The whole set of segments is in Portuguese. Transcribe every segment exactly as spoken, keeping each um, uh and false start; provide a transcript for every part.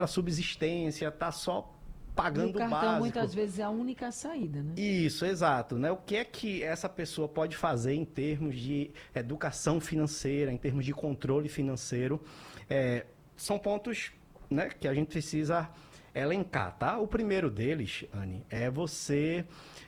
para subsistência, está só E o pagando o cartão básico. muitas vezes é a única saída, né? Isso, exato, né? O que é que essa pessoa pode fazer em termos de educação financeira, em termos de controle financeiro? É, são pontos, né, que a gente precisa elencar, tá? O primeiro deles, Anne, é você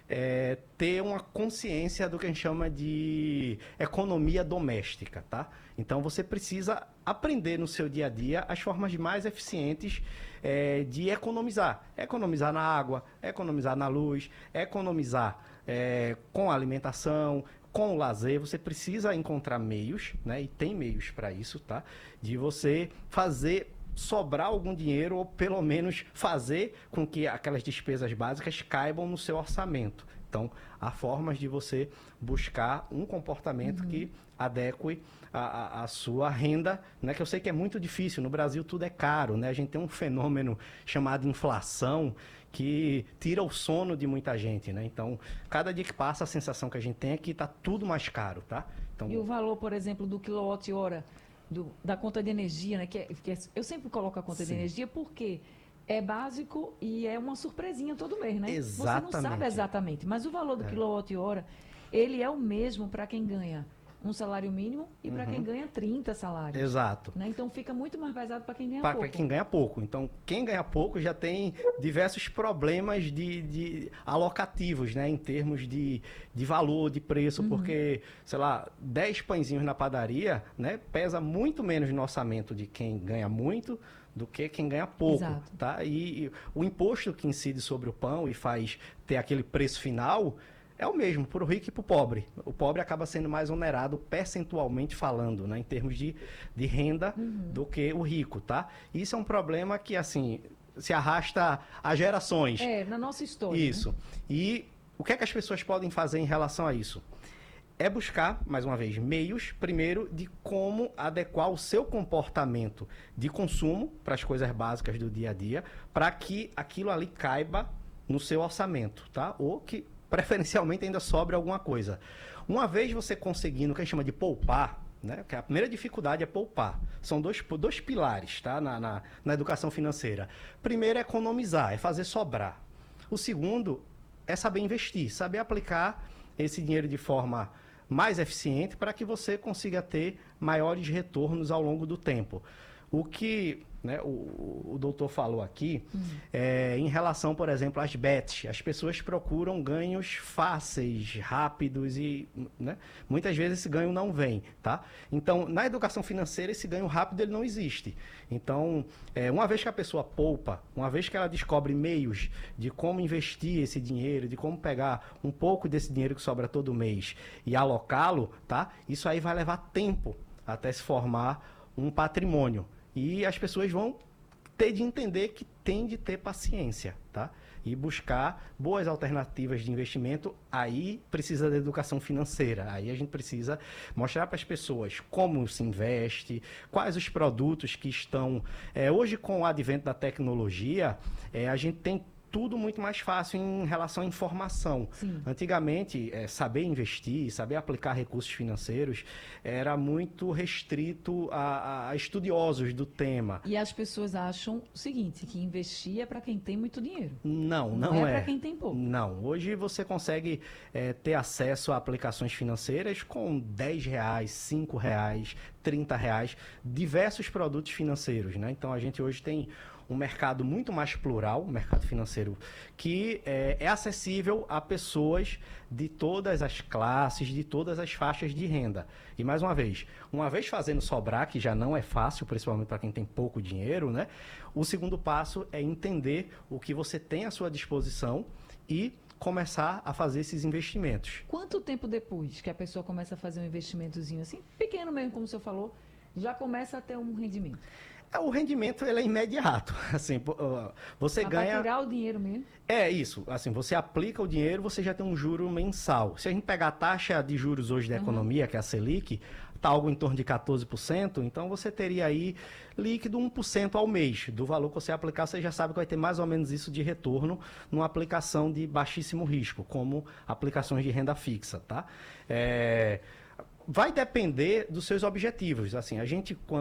é, ter uma consciência do que a gente chama de economia doméstica, tá? Então você precisa aprender no seu dia a dia as formas mais eficientes é, de economizar. Economizar na água, economizar na luz, economizar é, com a alimentação, com o lazer. Você precisa encontrar meios, né? E tem meios para isso, tá? De você fazer sobrar algum dinheiro ou pelo menos fazer com que aquelas despesas básicas caibam no seu orçamento. Então, há formas de você buscar um comportamento uhum. que adeque a, a, a sua renda, né? Que eu sei que é muito difícil. No Brasil tudo é caro, né? A gente tem um fenômeno chamado inflação que tira o sono de muita gente, né? Então, cada dia que passa, a sensação que a gente tem é que está tudo mais caro, tá? Então, e o valor, por exemplo, do quilowatt-hora do, da conta de energia, né? Que, é, que é, eu sempre coloco a conta Sim. de energia porque é básico e é uma surpresinha todo mês, né? Exatamente. Você não sabe exatamente, mas o valor do é. quilowatt-hora, ele é o mesmo para quem ganha um salário mínimo e para uhum. quem ganha trinta salários. Exato. Né? Então fica muito mais pesado para quem ganha pra, pouco. Para quem ganha pouco. Então, quem ganha pouco já tem diversos problemas de, de alocativos, né? Em termos de, de valor, de preço, uhum. porque, sei lá, dez pãezinhos na padaria, né? Pesa muito menos no orçamento de quem ganha muito do que quem ganha pouco, Exato. Tá? E, e o imposto que incide sobre o pão e faz ter aquele preço final é o mesmo para o rico e para o pobre. O pobre acaba sendo mais onerado percentualmente falando, né, em termos de, de renda uhum. do que o rico, tá? Isso é um problema que, assim, se arrasta a gerações. É, na nossa história. Isso. Né? E o que é que as pessoas podem fazer em relação a isso? É buscar, mais uma vez, meios, primeiro, de como adequar o seu comportamento de consumo para as coisas básicas do dia a dia, para que aquilo ali caiba no seu orçamento, tá? Ou que preferencialmente ainda sobre alguma coisa. Uma vez você conseguindo o que a gente chama de poupar, né? Que a primeira dificuldade é poupar. São dois, dois pilares, tá? na, na, na educação financeira. Primeiro é economizar, é fazer sobrar. O segundo é saber investir, saber aplicar esse dinheiro de forma mais eficiente para que você consiga ter maiores retornos ao longo do tempo. O que, né, o, o doutor falou aqui, uhum. é, em relação, por exemplo, às bets, as pessoas procuram ganhos fáceis, rápidos e, né, muitas vezes esse ganho não vem, tá? Então, na educação financeira, esse ganho rápido ele não existe. Então, é, uma vez que a pessoa poupa, uma vez que ela descobre meios de como investir esse dinheiro, de como pegar um pouco desse dinheiro que sobra todo mês e alocá-lo, tá? Isso aí vai levar tempo até se formar um patrimônio. E as pessoas vão ter de entender que tem de ter paciência, tá? E buscar boas alternativas de investimento. Aí precisa da educação financeira. Aí a gente precisa mostrar para as pessoas como se investe, quais os produtos que estão... É, hoje, com o advento da tecnologia, é, a gente tem tudo muito mais fácil em relação à informação. Sim. Antigamente, é, saber investir, saber aplicar recursos financeiros era muito restrito a, a estudiosos do tema. E as pessoas acham o seguinte, que investir é para quem tem muito dinheiro. Não, não, não é. é para quem tem pouco. Não, hoje você consegue é, ter acesso a aplicações financeiras com dez reais, cinco reais, trinta reais, diversos produtos financeiros, né? Então a gente hoje tem um mercado muito mais plural, um mercado financeiro que é, é acessível a pessoas de todas as classes, de todas as faixas de renda. E mais uma vez, uma vez fazendo sobrar, que já não é fácil, principalmente para quem tem pouco dinheiro, né? O segundo passo é entender o que você tem à sua disposição e começar a fazer esses investimentos. Quanto tempo depois que a pessoa começa a fazer um investimentozinho assim, pequeno mesmo, como o senhor falou, já começa a ter um rendimento? O rendimento ele é imediato, assim, você Mas ganha... Para tirar o dinheiro mesmo? É isso, assim, você aplica o dinheiro, você já tem um juro mensal. Se a gente pegar a taxa de juros hoje da uhum. economia, que é a Selic, está algo em torno de quatorze por cento, então você teria aí líquido um por cento ao mês. Do valor que você aplicar, você já sabe que vai ter mais ou menos isso de retorno numa aplicação de baixíssimo risco, como aplicações de renda fixa, tá? É... Vai depender dos seus objetivos. Assim, a gente, quando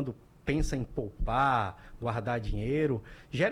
pensa em poupar, guardar dinheiro,